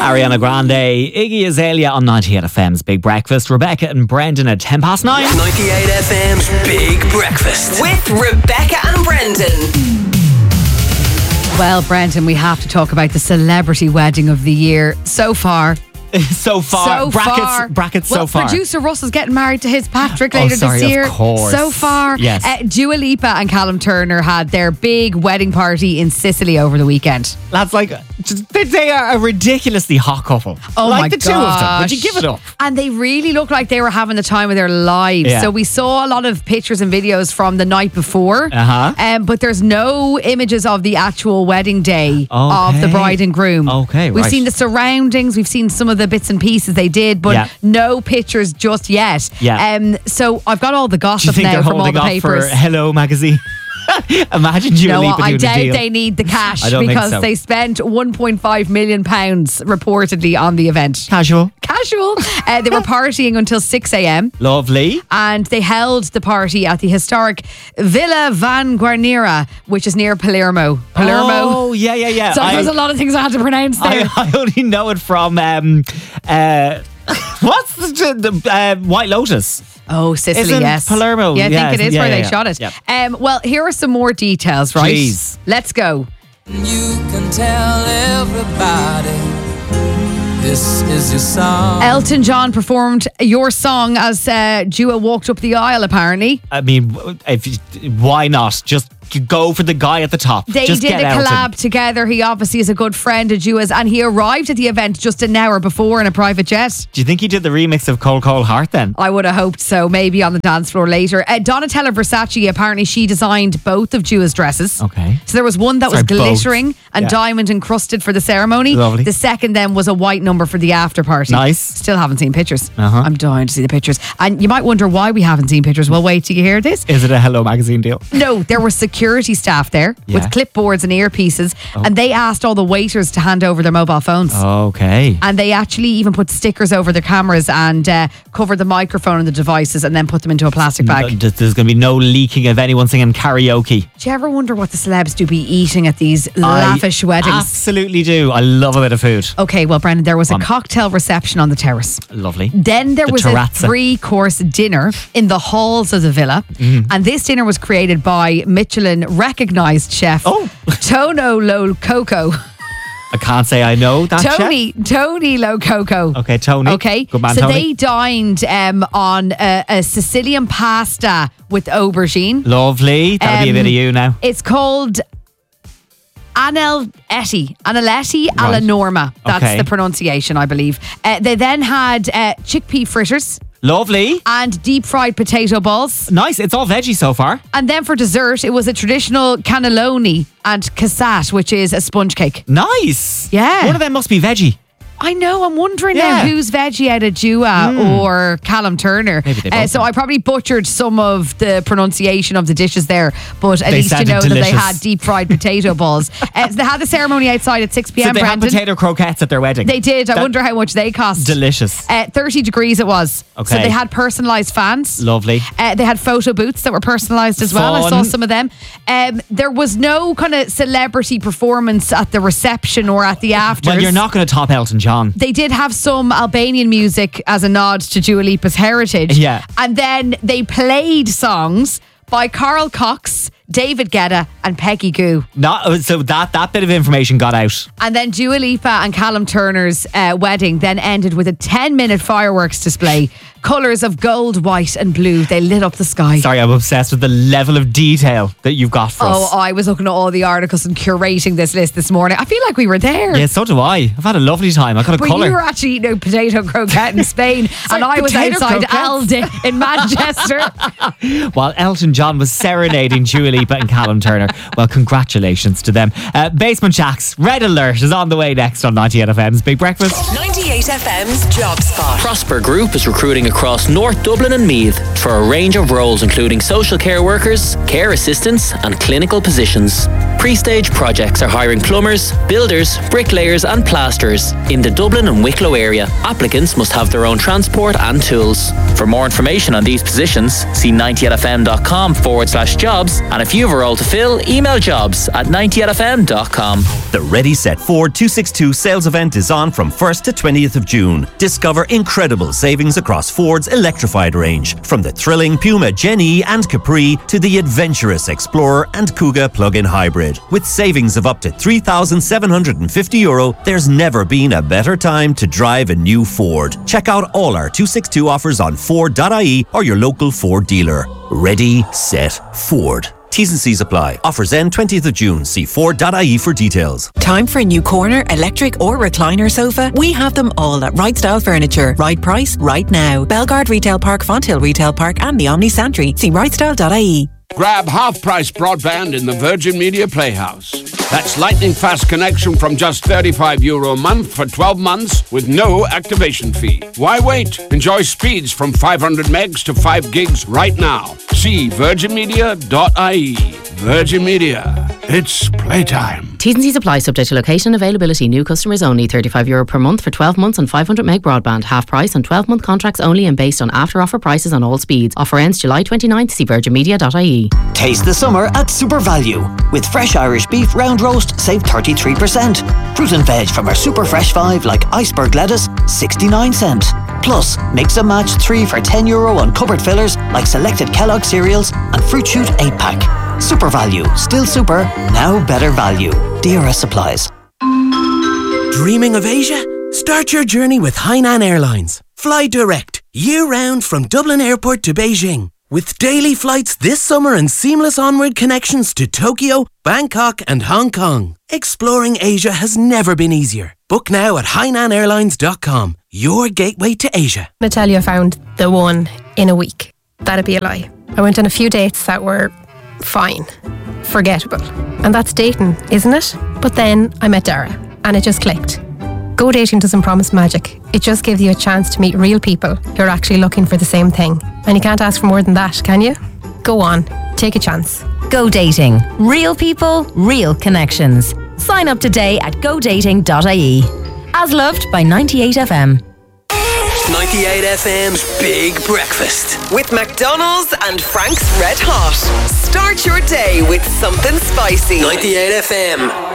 Ariana Grande, Iggy Azalea on 98 FM's Big Breakfast. Rebecca and Brendan at 9:10. 98 FM's Big Breakfast with Rebecca and Brendan. Well, Brendan, we have to talk about the celebrity wedding of the year so far. So far. Brackets so far. Producer Russell's getting married to his Patrick later this year. Of course. So far. Yes. Dua Lipa and Callum Turner had their big wedding party in Sicily over the weekend. That's like, they are a ridiculously hot couple. Oh like my the two of them. Would you give it up? And they really looked like they were having the time of their lives. Yeah. So we saw a lot of pictures and videos from the night before. But there's no images of the actual wedding day of the bride and groom. Okay, We've right. seen the surroundings. We've seen some of the bits and pieces they did, but no pictures just yet. Yeah. So I've got all the Do you gossip think now they're from all holding the off papers. for Hello Magazine? Imagine Dua Lipa doing I a doubt deal. they need the cash I don't think because so. they spent £1.5 million reportedly on the event. Casual. They were partying until 6 a.m. Lovely. and they held the party at the historic Villa Van Guarnera, which is near Palermo. Oh, yeah. So there's a lot of things I had to pronounce there. I only know it from what's the White Lotus? Oh, Sicily, Isn't yes. Palermo? Yeah, I think it is where they shot it. Yeah. Well, here are some more details, right? Please. Let's go. You can tell everybody this is your song. Elton John performed your song as Dua walked up the aisle, apparently. I mean, why not? Just go for the guy at the top. They Just did get a Elton. collab together. He obviously is a good friend of Dua's, and he arrived at the event just an hour before in a private jet. Do you think he did the remix of Cold Cold Heart then? I would have hoped so, maybe on the dance floor later. Donatella Versace, apparently she designed both of Dua's dresses. Okay. So there was one that was Sorry, both. glittering and diamond encrusted for the ceremony. Lovely. The second then was a white number for the after party. Nice. Still haven't seen pictures. Uh-huh. I'm dying to see the pictures. And you might wonder why we haven't seen pictures. Well, wait till you hear this. Is it a Hello Magazine deal? No, there were security staff there with clipboards and earpieces, and they asked all the waiters to hand over their mobile phones. Okay. And they actually even put stickers over their cameras and covered the microphone and the devices and then put them into a plastic bag. There's going to be no leaking of anyone singing karaoke. Do you ever wonder what the celebs do be eating at these lavish weddings? Absolutely do. I love a bit of food. Okay, well, Brendan, there was a cocktail reception on the terrace. Lovely. Then there was terrazza. a 3-course dinner in the halls of the villa. And this dinner was created by Michelin recognised chef Tono Lo Coco. I can't say I know that Tony Lo Coco. Okay, Tony. Okay. Good man, so Tony. they dined on a Sicilian pasta with aubergine. Lovely. That'll be a bit of you now. It's called Anelletti alla Norma. That's Okay. the pronunciation, I believe. They then had chickpea fritters Lovely. and deep fried potato balls. Nice. It's all veggie so far. And then for dessert, it was a traditional cannelloni and cassate, which is a sponge cake. Nice. Yeah. One of them must be veggie. I know, I'm wondering Yeah. now who's veggie out of Dua or Callum Turner. Maybe they both so are. I probably butchered some of the pronunciation of the dishes there, but at They least you sounded know that they delicious. had deep fried potato balls. So they had the ceremony outside at 6 So p.m. they had Brendan. potato croquettes at their wedding. They did. I wonder how much they cost. Delicious. 30 degrees it was. So Okay. they had personalised fans. Lovely. They had photo booths that were personalised as well. I saw Fun. some of them. There was no kind of celebrity performance at the reception or at the afters. Well, you're not going to top Elton John. They did have some Albanian music as a nod to Dua Lipa's heritage. Yeah. And then they played songs by Carl Cox, David Guetta and Peggy Goo. So that bit of information got out. And then Dua Lipa and Callum Turner's wedding then ended with a 10-minute fireworks display. Colours of gold, white and blue. They lit up the sky. Sorry, I'm obsessed with the level of detail that you've got for us. Oh, I was looking at all the articles and curating this list this morning. I feel like we were there. Yeah, so do I. I've had a lovely time. I got a But colour. you were actually eating a potato croquette in Spain, and I was potato outside croquettes? Aldi in Manchester. While Elton John was serenading Dua Lipa and Callum Turner. Well, congratulations to them. Basement Jacks, Red Alert is on the way next on 98 FM's Big Breakfast. 98 98FM's Job Spot. Prosper Group is recruiting across North Dublin and Meath for a range of roles including social care workers, care assistants and clinical positions. Pre-stage projects are hiring plumbers, builders, bricklayers and plasterers in the Dublin and Wicklow area. Applicants must have their own transport and tools. For more information on these positions, see 98fm.com/jobs, and if you have a role to fill, email jobs@98fm.com. The Ready Set Ford 262 sales event is on from 1st to 20th of June. Discover incredible savings across Ford's electrified range, from the thrilling Puma Gen E and Capri to the adventurous Explorer and Kuga plug-in hybrid. With savings of up to €3,750, there's never been a better time to drive a new Ford. Check out all our 262 offers on Ford.ie or your local Ford dealer. Ready, set, Ford. T's and C's apply. Offers end 20th of June. See Ford.ie for details. Time for a new corner, electric or recliner sofa? We have them all at Right Style Furniture. Right price, right now. Belgard Retail Park, Fonthill Retail Park and the Omni Santry. See rightstyle.ie. Grab half-price broadband in the Virgin Media Playhouse. That's lightning fast connection from just €35 a month for 12 months with no activation fee. Why wait? Enjoy speeds from 500 megs to 5 gigs right now. See virginmedia.ie. Virgin Media. It's playtime. T's and C's apply, subject to location availability. New customers only. €35 per month for 12 months on 500 meg broadband. Half price on 12-month contracts only and based on after-offer prices on all speeds. Offer ends July 29th. See virginmedia.ie. Taste the summer at Super Value. With fresh Irish beef round roast, save 33%. Fruit and veg from our super fresh 5 like iceberg lettuce, 69 cents. Plus, mix and match 3 for €10 on cupboard fillers like selected Kellogg cereals and Fruit Shoot 8-pack. Super Value. Still super, now better value. DRS supplies. Dreaming of Asia? Start your journey with Hainan Airlines. Fly direct, year-round from Dublin Airport to Beijing. With daily flights this summer and seamless onward connections to Tokyo, Bangkok and Hong Kong. Exploring Asia has never been easier. Book now at hainanairlines.com. Your gateway to Asia. Natalia found the one in a week. That'd be a lie. I went on a few dates that were fine, forgettable. And that's dating, isn't it? But then I met Dara and it just clicked. Go Dating doesn't promise magic. It just gives you a chance to meet real people who are actually looking for the same thing. And you can't ask for more than that, can you? Go on, take a chance. Go Dating. Real people, real connections. Sign up today at godating.ie. As loved by 98FM. 98FM's Big Breakfast. With McDonald's and Frank's Red Hot. Start your day with something spicy. 98FM.